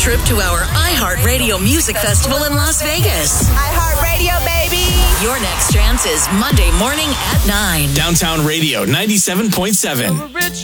trip to our iHeartRadio Music Festival in Las Vegas. iHeartRadio, baby. Your next chance is Monday morning at 9. Downtown Radio 97.7.